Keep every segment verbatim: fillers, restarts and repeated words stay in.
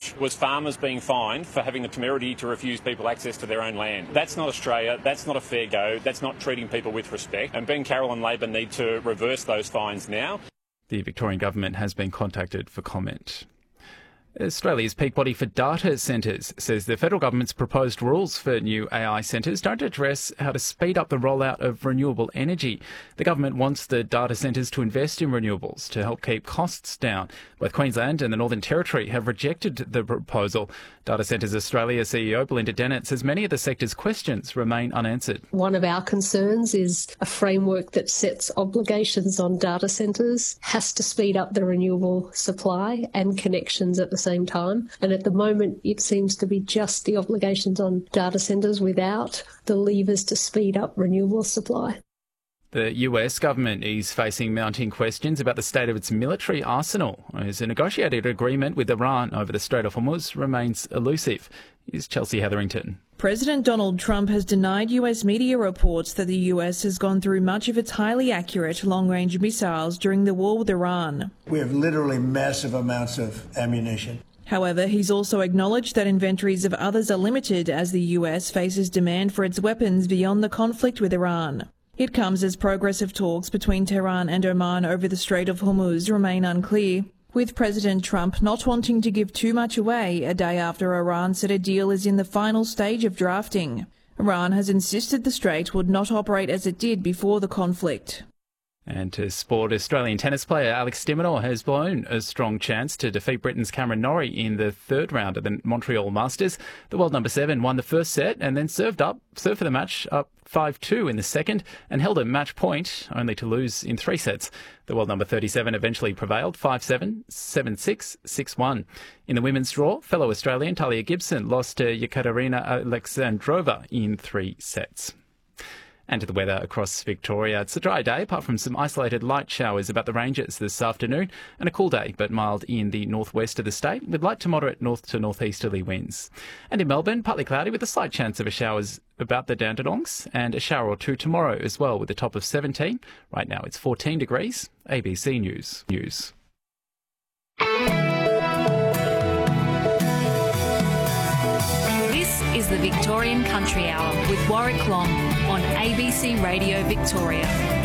which was farmers being fined for having the temerity to refuse people access to their own land. That's not Australia. That's not a fair go. That's not treating people with respect. And Ben Carroll and Labor need to reverse those fines now. The Victorian Government has been contacted for comment. Australia's peak body for data centres says the federal government's proposed rules for new A I centres don't address how to speed up the rollout of renewable energy. The government wants the data centres to invest in renewables to help keep costs down. Both Queensland and the Northern Territory have rejected the proposal. Data Centres Australia C E O Belinda Dennett says many of the sector's questions remain unanswered. One of our concerns is a framework that sets obligations on data centres has to speed up the renewable supply and connections at the same time. And at the moment, it seems to be just the obligations on data centres without the levers to speed up renewable supply. The U S government is facing mounting questions about the state of its military arsenal as a negotiated agreement with Iran over the Strait of Hormuz remains elusive. Here's Chelsea Hetherington. President Donald Trump has denied U S media reports that the U S has gone through much of its highly accurate long-range missiles during the war with Iran. We have literally massive amounts of ammunition. However, he's also acknowledged that inventories of others are limited as the U S faces demand for its weapons beyond the conflict with Iran. It comes as progressive talks between Tehran and Oman over the Strait of Hormuz remain unclear, with President Trump not wanting to give too much away a day after Iran said a deal is in the final stage of drafting. Iran has insisted the strait would not operate as it did before the conflict. And to sport, Australian tennis player Alex de Minaur has blown a strong chance to defeat Britain's Cameron Norrie in the third round of the Montreal Masters. The world number seven won the first set and then served up, served for the match up five two in the second and held a match point, only to lose in three sets. The world number thirty-seven eventually prevailed five seven, seven six, six one. In the women's draw, fellow Australian Talia Gibson lost to Yekaterina Alexandrova in three sets. And to the weather across Victoria. It's a dry day, apart from some isolated light showers about the ranges this afternoon, and a cool day, but mild in the northwest of the state, with light to moderate north to northeasterly winds. And in Melbourne, partly cloudy with a slight chance of a showers about the Dandenongs, and a shower or two tomorrow as well, with a top of seventeen. Right now it's fourteen degrees. A B C News. News. This is the Victorian Country Hour with Warwick Long on A B C Radio Victoria.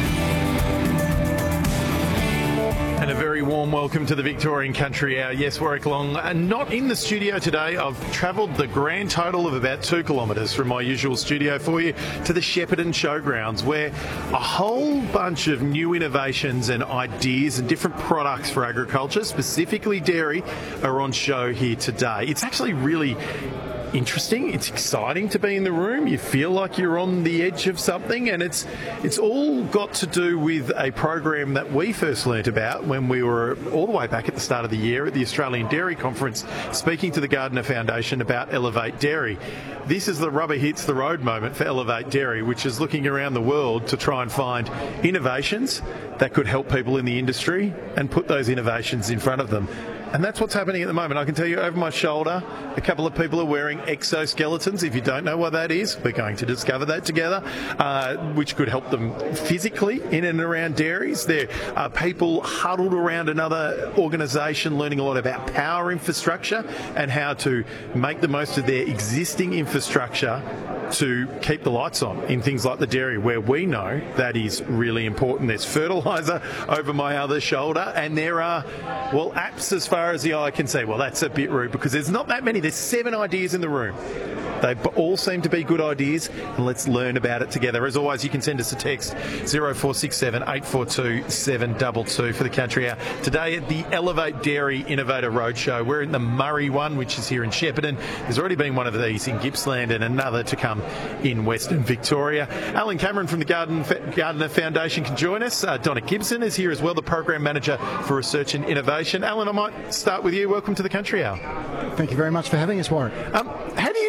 And a very warm welcome to the Victorian Country Hour. Yes, Warwick Long, and not in the studio today. I've travelled the grand total of about two kilometres from my usual studio for you to the Shepparton Showgrounds, where a whole bunch of new innovations and ideas and different products for agriculture, specifically dairy, are on show here today. It's actually really interesting. It's exciting to be in the room. You feel like you're on the edge of something, and it's it's all got to do with a program that we first learnt about when we were all the way back at the start of the year at the Australian Dairy Conference, speaking to the Gardner Foundation about Elevate Dairy. This is the rubber hits the road moment for Elevate Dairy, which is looking around the world to try and find innovations that could help people in the industry and put those innovations in front of them. And that's what's happening at the moment. I can tell you over my shoulder, a couple of people are wearing exoskeletons. If you don't know what that is, we're going to discover that together, uh, which could help them physically in and around dairies. There are people huddled around another organisation learning a lot about power infrastructure and how to make the most of their existing infrastructure to keep the lights on in things like the dairy, where we know that is really important. There's fertiliser over my other shoulder, and there are, well, apps as far as the eye can see. Well, that's a bit rude because there's not that many. There's seven ideas in the room. They all seem to be good ideas, and let's learn about it together. As always, you can send us a text, zero four six seven, eight four two, seven two two for the Country Hour. Today at the Elevate Dairy Innovator Roadshow, we're in the Murray one, which is here in Shepparton. There's already been one of these in Gippsland and another to come in Western Victoria. Alan Cameron from the Garden, Gardner Foundation can join us. Uh, Donna Gibson is here as well, the Program Manager for Research and Innovation. Alan, I might start with you. Welcome to the Country Hour. Thank you very much for having us, Warren. Um, how do you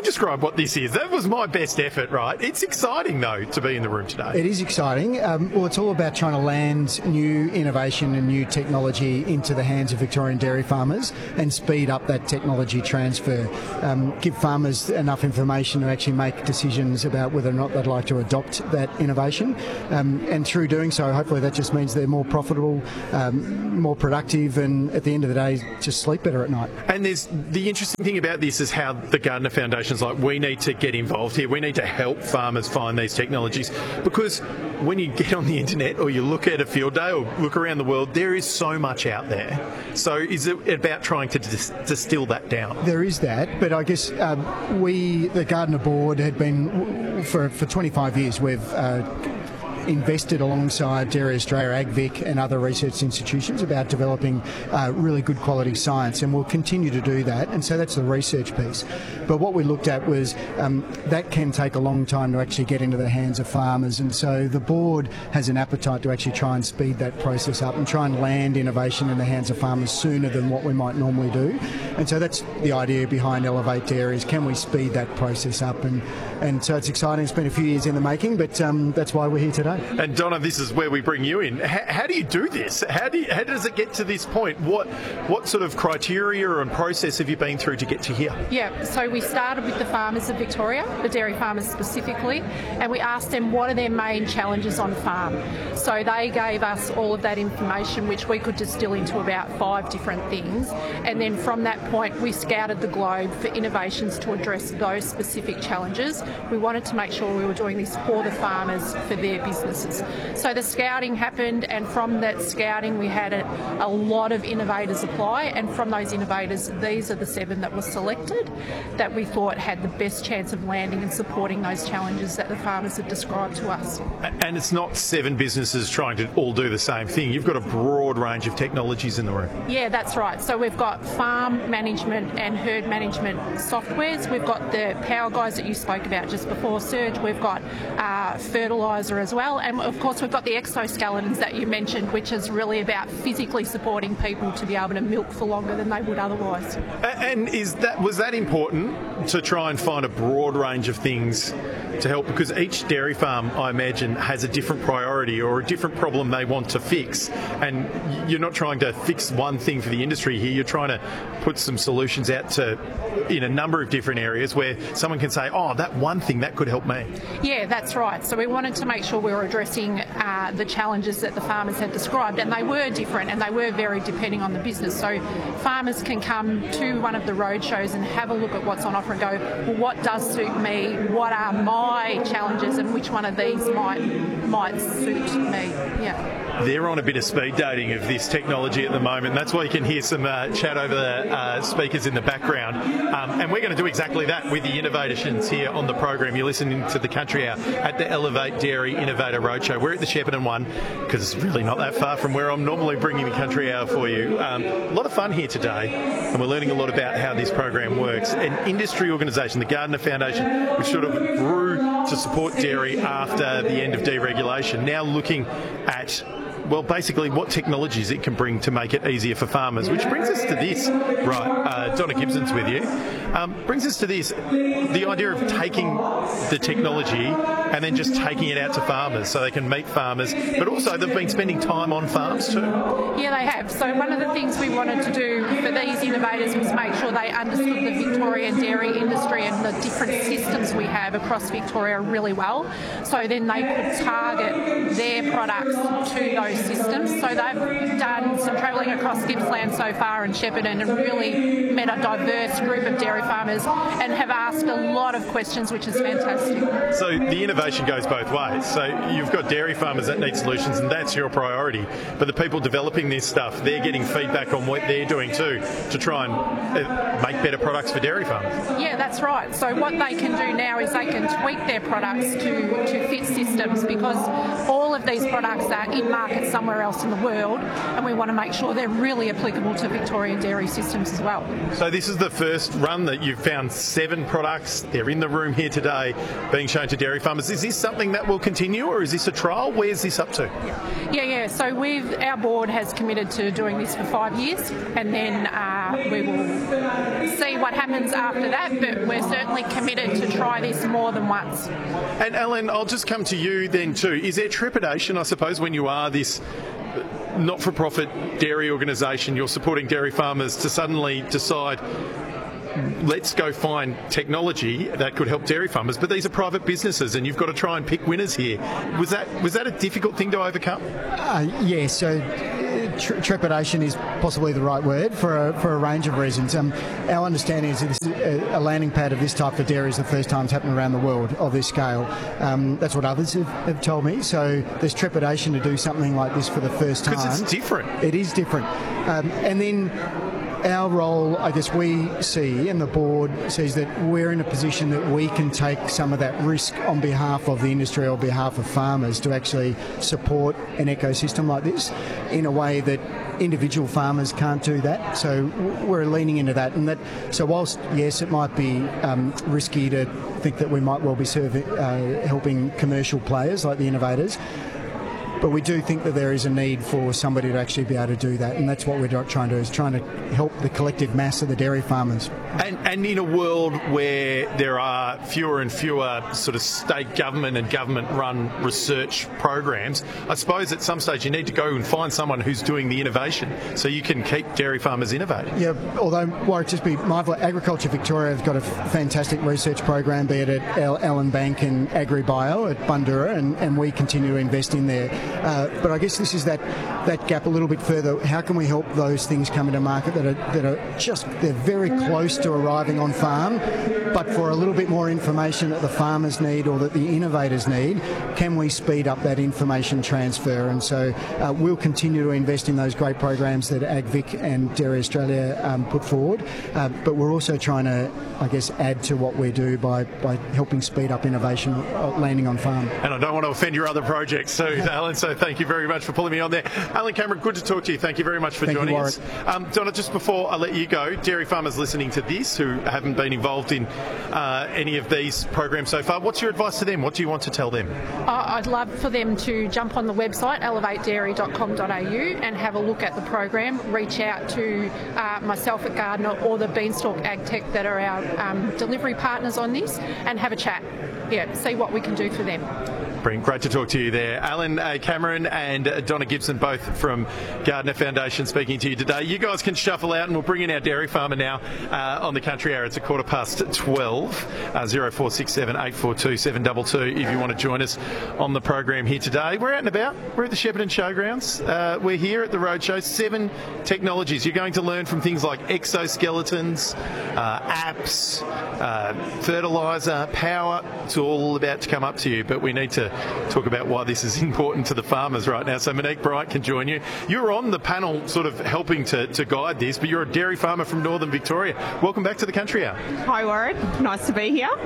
describe what this is. That was my best effort, right? It's exciting, though, to be in the room today. It is exciting. Um, well, it's all about trying to land new innovation and new technology into the hands of Victorian dairy farmers and speed up that technology transfer. Um, give farmers enough information to actually make decisions about whether or not they'd like to adopt that innovation. Um, and through doing so, hopefully that just means they're more profitable, um, more productive, and at the end of the day, just sleep better at night. And there's the interesting thing about this is how the Gardner Foundation's like, we need to get involved here. We need to help farmers find these technologies, because when you get on the internet or you look at a field day or look around the world, there is so much out there. So is it about trying to dis- distill that down? There is that, but I guess um, we, the Gardner board, had been, for, for twenty-five years, we've uh, invested alongside Dairy Australia, AgVic and other research institutions about developing uh, really good quality science, and we'll continue to do that, and so that's the research piece. But what we looked at was um, that can take a long time to actually get into the hands of farmers, and so the board has an appetite to actually try and speed that process up and try and land innovation in the hands of farmers sooner than what we might normally do. And so that's the idea behind Elevate Dairy, is can we speed that process up, and, and so it's exciting. It's been a few years in the making, but um, that's why we're here today. And Donna, this is where we bring you in. How, how do you do this? How do you, how does it get to this point? What what sort of criteria and process have you been through to get to here? Yeah, so we started with the farmers of Victoria, the dairy farmers specifically, and we asked them what are their main challenges on farm. So they gave us all of that information, which we could distill into about five different things. And then from that point, we scouted the globe for innovations to address those specific challenges. We wanted to make sure we were doing this for the farmers, for their businesses. So the scouting happened, and from that scouting we had a, a lot of innovators apply, and from those innovators, these are the seven that were selected that we thought had the best chance of landing and supporting those challenges that the farmers had described to us. And it's not seven businesses trying to all do the same thing. You've got a broad range of technologies in the room. Yeah, that's right. So we've got farm management and herd management softwares. We've got the power guys that you spoke about just before, Serge. We've got uh, fertiliser as well. And of course, we've got the exoskeletons that you mentioned, which is really about physically supporting people to be able to milk for longer than they would otherwise. And is that was that important to try and find a broad range of things to help? Because each dairy farm, I imagine, has a different priority or a different problem they want to fix. And you're not trying to fix one thing for the industry here. You're trying to put some solutions out to in a number of different areas where someone can say, oh, that one thing, that could help me. Yeah, that's right. So we wanted to make sure we were addressing uh, the challenges that the farmers had described, and they were different and they were varied depending on the business. So farmers can come to one of the road shows and have a look at what's on offer and go, well, what does suit me? What are my challenges, and which one of these might might suit me? Yeah. They're on a bit of speed dating of this technology at the moment. That's why you can hear some uh, chat over the uh, speakers in the background. Um, and we're going to do exactly that with the innovations here on the program. You're listening to the Country Hour at the Elevate Dairy Innovator Roadshow. We're at the Shepparton one, because it's really not that far from where I'm normally bringing the Country Hour for you. Um, a lot of fun here today, and we're learning a lot about how this program works. An industry organisation, the Gardner Foundation, which sort of grew to support dairy after the end of deregulation, now looking at, well, basically what technologies it can bring to make it easier for farmers, which brings us to this. Right, uh, Donna Gibson's with you. Um, brings us to this, the idea of taking the technology and then just taking it out to farmers so they can meet farmers, but also they've been spending time on farms too. Yeah, they have. So one of the things we wanted to do for these innovators was make sure they understood the Victorian dairy industry and the different systems we have across Victoria really well, so then they could target their products to those systems. So they've done some travelling across Gippsland so far and Shepparton and really met a diverse group of dairy farmers and have asked a lot of questions, which is fantastic. So the innovation goes both ways. So you've got dairy farmers that need solutions, and that's your priority. But the people developing this stuff, they're getting feedback on what they're doing too to try and make better products for dairy farmers. Yeah, that's right. So what they can do now is they can tweak their products to, to fit systems, because all of these products are in market somewhere else in the world, and we want to make sure they're really applicable to Victorian dairy systems as well. So this is the first run that you've found seven products. They're in the room here today being shown to dairy farmers. Is this something that will continue, or is this a trial? Where's this up to? Yeah, yeah. So we've our board has committed to doing this for five years, and then uh, uh, we will see what happens after that, but we're certainly committed to try this more than once. And Ellen, I'll just come to you then too. Is there trepidation, I suppose, when you are this not-for-profit dairy organisation, you're supporting dairy farmers, to suddenly decide, let's go find technology that could help dairy farmers, but these are private businesses and you've got to try and pick winners here. Was that was that a difficult thing to overcome? Uh, yeah, so tre- trepidation is possibly the right word for a, for a range of reasons. Um, our understanding is that this is a, a landing pad of this type for dairy is the first time it's happened around the world of this scale. Um, that's what others have, have told me. So there's trepidation to do something like this for the first time. Because it's different. It is different. Um, and then our role, I guess we see, and the board sees, that we're in a position that we can take some of that risk on behalf of the industry or behalf of farmers to actually support an ecosystem like this in a way that individual farmers can't do that. So we're leaning into that. And that. So whilst, yes, it might be um, risky to think that we might well be serving, uh, helping commercial players like the innovators, but we do think that there is a need for somebody to actually be able to do that, and that's what we're trying to do, is trying to help the collective mass of the dairy farmers. And, and in a world where there are fewer and fewer sort of state government and government-run research programs, I suppose at some stage you need to go and find someone who's doing the innovation so you can keep dairy farmers innovating. Yeah, although, Warwick, just be mindful, Agriculture Victoria have got a fantastic research program, be it at Allen Bank and AgriBio at Bundoora, and, and we continue to invest in there. Uh, but I guess this is that, that gap a little bit further. How can we help those things come into market that are, that are just, they're very close to arriving on farm, but for a little bit more information that the farmers need or that the innovators need, can we speed up that information transfer? And so uh, we'll continue to invest in those great programs that AgVic and Dairy Australia um, put forward, uh, but we're also trying to, I guess, add to what we do by, by helping speed up innovation landing on farm. And I don't want to offend your other projects, so Alan, so thank you very much for pulling me on there. Alan Cameron, good to talk to you. Thank you very much for thank joining you, us. Um, Donna, just before I let you go, dairy farmers listening to this who haven't been involved in uh, any of these programs so far, what's your advice to them? What do you want to tell them? I'd love for them to jump on the website elevate dairy dot com dot a u and have a look at the program, reach out to uh, myself at Gardner or the Beanstalk AgTech that are our um, delivery partners on this, and have a chat. Yeah, see what we can do for them. Brilliant. Great to talk to you there. Alan uh, Cameron and uh, Donna Gibson, both from Gardner Foundation, speaking to you today. You guys can shuffle out and we'll bring in our dairy farmer now uh, on the Country Hour. It's a quarter past twelve. Uh, zero four six seven eight four two seven two two if you want to join us on the program here today. We're out and about. We're at the Shepparton Showgrounds. Uh, we're here at the Roadshow. Seven technologies. You're going to learn from things like exoskeletons, uh, apps, uh, fertiliser, power. It's all about to come up to you, but we need to talk about why this is important to the farmers right now. So Monique Bright can join you. You're on the panel sort of helping to, to guide this, but you're a dairy farmer from Northern Victoria. Welcome back to the Country Hour. Hi Warren, nice to be here.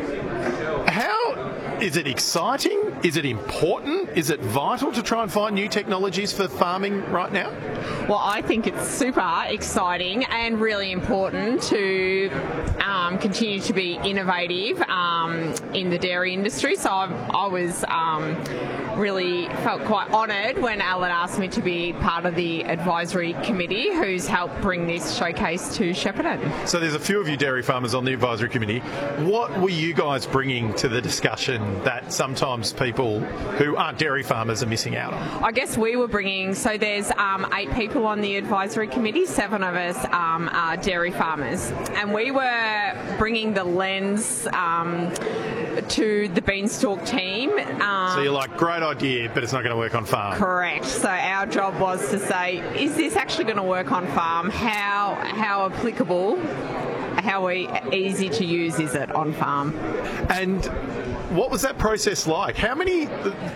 How is it exciting? Is it important? Is it vital to try and find new technologies for farming right now? Well, I think it's super exciting and really important to um, continue to be innovative um, in the dairy industry. So I've, I was um, really felt quite honoured when Alan asked me to be part of the advisory committee who's helped bring this showcase to Shepparton. So there's a few of you dairy farmers on the advisory committee. What were you guys bringing to the discussion that sometimes people who aren't dairy farmers are missing out on? I guess we were bringing, so there's um, eight people on the advisory committee, seven of us um, are dairy farmers, and we were bringing the lens um, to the Beanstalk team. Um, so you're like, great idea, but it's not going to work on farm. Correct. So our job was to say, is this actually going to work on farm? How, how applicable, how easy to use is it on farm? And what was that process like? How many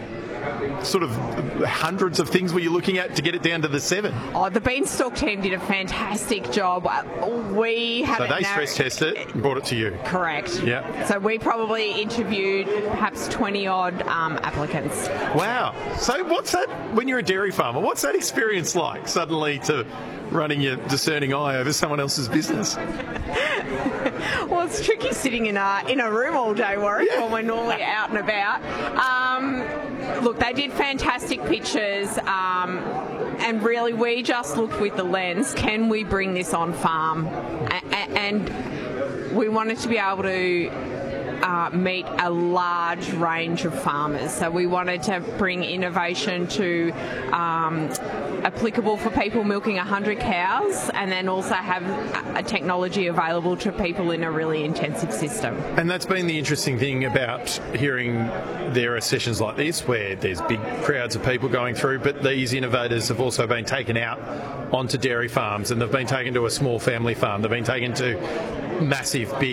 sort of hundreds of things were you looking at to get it down to the seven? Oh, the Beanstalk team did a fantastic job. We haven't. So they stress tested it and brought it to you. Correct. Yeah. So we probably interviewed perhaps twenty odd um, applicants. Wow. So what's that when you're a dairy farmer? What's that experience like? Suddenly to running your discerning eye over someone else's business. Well, it's tricky sitting in a in a room all day, Warwick, yeah. when we're normally out and about. Um, look, they did fantastic pictures. Um, and really we just looked with the lens, can we bring this on farm? And we wanted to be able to Uh, meet a large range of farmers. So we wanted to bring innovation to um, applicable for people milking one hundred cows, and then also have a technology available to people in a really intensive system. And that's been the interesting thing about hearing there are sessions like this where there's big crowds of people going through, but these innovators have also been taken out onto dairy farms, and they've been taken to a small family farm. They've been taken to massive, big